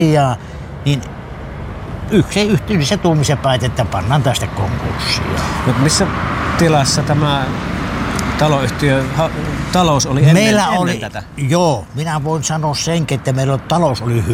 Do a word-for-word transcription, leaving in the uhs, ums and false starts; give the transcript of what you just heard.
Ja niin yksi yhdessä tuumisen päätä, että pannaan tästä konkurssiin. Mutta missä tilassa tämä taloyhtiö ha, talous oli ennen, meillä ennen oli, tätä? Joo, minä voin sanoa senkin, että meillä talous oli hyvä.